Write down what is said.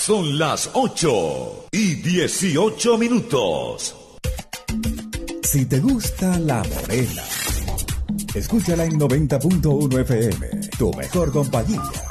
Son las 8:18. Si te gusta La Morena, escúchala en 90.1 FM, tu mejor compañía.